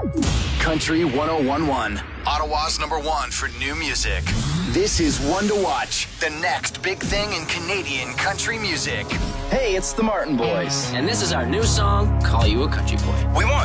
Country 1011, Ottawa's #1 for new music. This is One to Watch, the next big thing in Canadian country music. Hey, it's the Martin Boys. And this is our new song, Call You a Country Boy. We want